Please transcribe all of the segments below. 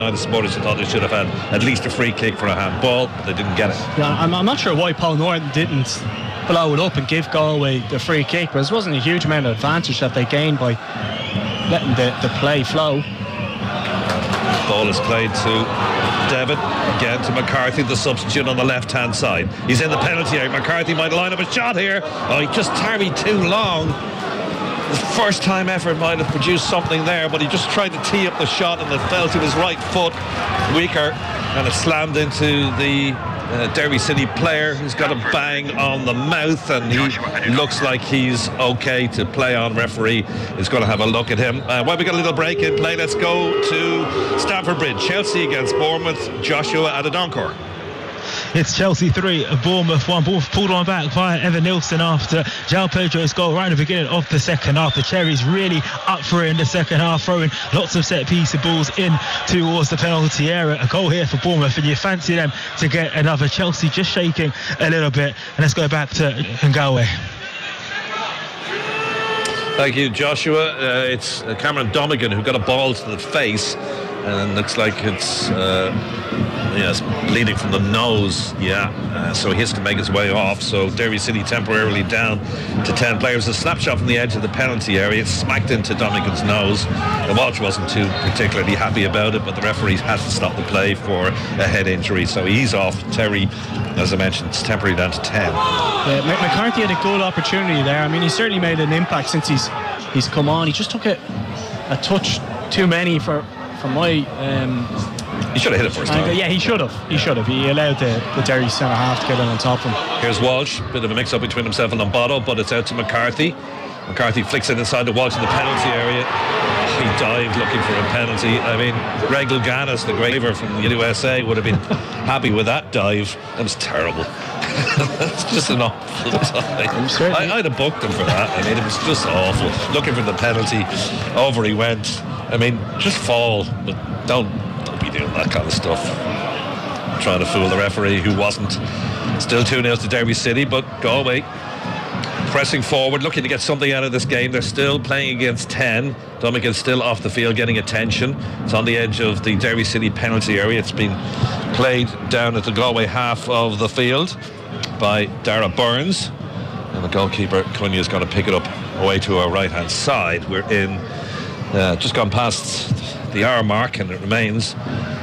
The supporters thought they should have had at least a free kick for a handball, but they didn't get it. Yeah, I'm not sure why Paul Norton didn't blow it up and give Galway the free kick, but it wasn't a huge amount of advantage that they gained by letting the play flow. Ball is played to Devitt, again to McCarthy, the substitute on the left-hand side. He's in the penalty area. McCarthy might line up a shot here. Oh, he just tarried too long. His first time effort might have produced something there, but he just tried to tee up the shot and it fell to his right foot, weaker, and it slammed into the Derry City player, who's got a bang on the mouth, and he looks like he's okay to play on. Referee is going to have a look at him. While we got a little break in play, let's go to Stamford Bridge. Chelsea against Bournemouth. Joshua at a Doncor. It's Chelsea 3, Bournemouth 1. Bournemouth pulled on back via Evan Nilsson after João Pedro's goal right at the beginning of the second half. The Cherries really up for it in the second half, throwing lots of set-piece balls in towards the penalty area. A goal here for Bournemouth, and you fancy them to get another. Chelsea just shaking a little bit. And let's go back to Galway. Thank you, Joshua. It's Cameron Donegan who got a ball to the face, and looks like it's bleeding from the nose. So he has to make his way off. So Derry City temporarily down to 10 players. A snapshot from the edge of the penalty area. It smacked into Donegan's nose. The Walsh wasn't too particularly happy about it, but the referee had to stop the play for a head injury. So he's off. Terry, as I mentioned, it's temporarily down to 10. Yeah, McCarthy had a good opportunity there. I mean, he certainly made an impact since he's come on. He just took a touch too many for my... He should have hit it first time. Yeah, he should have. He allowed the Derry centre half to get in on top of him. Here's Walsh. Bit of a mix-up between himself and Lombardo, but it's out to McCarthy. McCarthy flicks it inside the Walsh in the penalty area. He dived looking for a penalty. I mean, Greg Louganis, the graver from the USA, would have been happy with that dive. That was terrible. It's just an awful dive. I'd have booked him for that. I mean, it was just awful. Looking for the penalty. Over he went. I mean, just fall, but don't be doing that kind of stuff. Trying to fool the referee, who wasn't. Still 2-0 to Derby City, but Galway pressing forward, looking to get something out of this game. They're still playing against 10. Donegan's still off the field, getting attention. It's on the edge of the Derry City penalty area. It's been played down at the Galway half of the field by Dara Burns, and the goalkeeper Cunha is going to pick it up away to our right hand side. We're in just gone past the hour mark, and it remains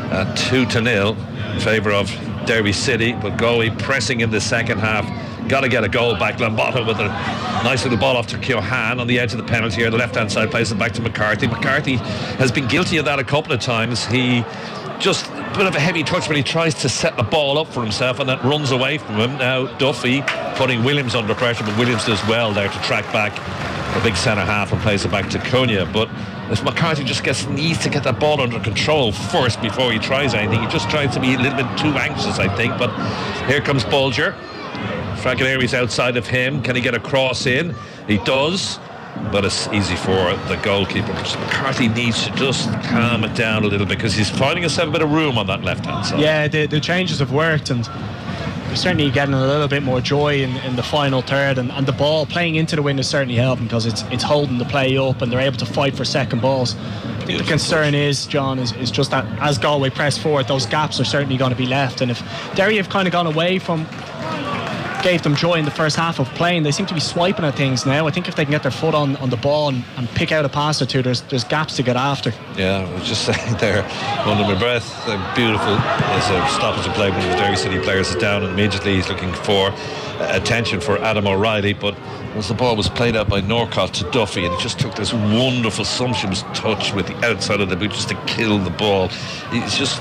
2-0 in favour of Derby City, but Galway pressing in the second half. Got to get a goal back. Lombardo with a nice little ball off to Keohane on the edge of the penalty area. The left-hand side plays it back to McCarthy. McCarthy has been guilty of that a couple of times. He just a bit of a heavy touch when he tries to set the ball up for himself, and that runs away from him. Now Duffy putting Williams under pressure, but Williams does well there to track back the big centre half and plays it back to Cunha. But if McCarthy just needs to get that ball under control first before he tries anything. He just tries to be a little bit too anxious, I think. But here comes Bulger. Franconieri's outside of him. Can he get a cross in? He does, but it's easy for the goalkeeper. McCarthy needs to just calm it down a little bit, because he's finding himself a bit of room on that left-hand side. Yeah, the changes have worked, and they're certainly getting a little bit more joy in the final third, and the ball playing into the wind is certainly helping, because it's holding the play up, and they're able to fight for second balls. I think the concern is, John, is just that as Galway press forward, those gaps are certainly going to be left, and if Derry have kind of gone away from gave them joy in the first half of playing, they seem to be swiping at things now. I think if they can get their foot on the ball and pick out a pass or two, there's gaps to get after. Yeah, I was just saying there, under my breath, beautiful. There's a stoppage of play. One of the Derry City players is down, and immediately he's looking for attention for Adam O'Reilly, but as the ball was played out by Norcott to Duffy, and it just took this wonderful sumptuous touch with the outside of the boot just to kill the ball. He's just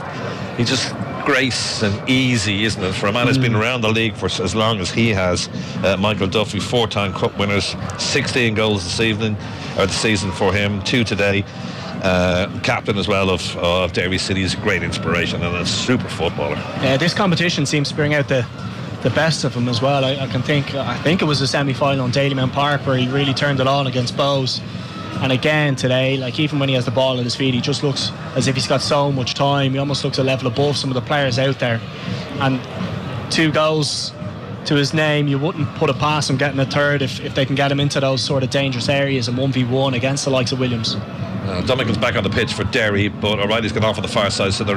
grace and easy, isn't it, for a man who's been around the league for as long as he has. Michael Duffy, 4-time cup winners, 16 goals this evening, or the season for him, 2 today. Captain as well of Derry City, is a great inspiration and a super footballer. This competition seems to bring out the best of him as well. I think it was a semi-final on Dalymount Park where he really turned it on against Bows. And again today, like, even when he has the ball at his feet, he just looks as if he's got so much time. He almost looks a level above some of the players out there. And 2 goals to his name, you wouldn't put it past him getting a third if they can get him into those sort of dangerous areas in 1v1 against the likes of Williams. Dominican's back on the pitch for Derry, but O'Reilly's gone off on the far side, so they're